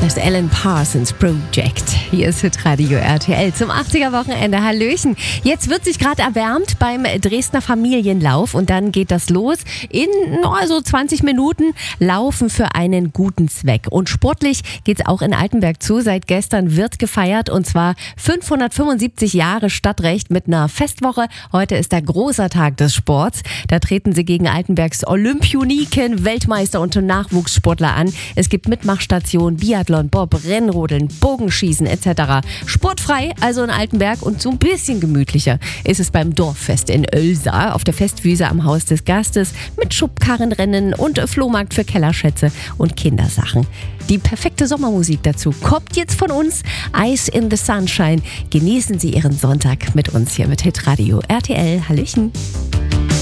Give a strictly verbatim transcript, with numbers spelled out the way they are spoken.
Das Alan Parsons Project. Hier ist Hitradio R T L zum achtziger-Wochenende. Hallöchen. Jetzt wird sich gerade erwärmt beim Dresdner Familienlauf und dann geht das los. In also zwanzig Minuten Laufen für einen guten Zweck. Und sportlich geht es auch in Altenberg zu. Seit gestern wird gefeiert und zwar fünfhundertfünfundsiebzig Jahre Stadtrecht mit einer Festwoche. Heute ist der großer Tag des Sports. Da treten sie gegen Altenbergs Olympioniken, Weltmeister und Nachwuchssportler an. Es gibt Mitmachstationen, Biathlon, Bob, Rennrodeln, Bogenschießen et cetera. Sportfrei, also in Altenberg, und so ein bisschen gemütlicher ist es beim Dorffest in Oelsa auf der Festwiese am Haus des Gastes mit Schubkarrenrennen und Flohmarkt für Kellerschätze und Kindersachen. Die perfekte Sommermusik dazu kommt jetzt von uns. Ice in the Sunshine. Genießen Sie Ihren Sonntag mit uns hier mit Hitradio R T L. Hallöchen.